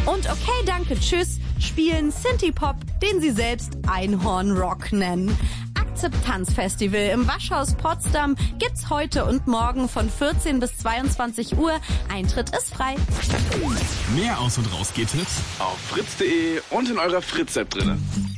und Okay, danke, tschüss spielen Synthie-Pop, den sie selbst Einhorn-Rock nennen. Akzeptanzfestival im Waschhaus Potsdam gibt's heute und morgen von 14 bis 22 Uhr. Eintritt ist frei. Mehr Aus- und Raus-Geht-Tipps auf fritz.de und in eurer Fritz-App drinne.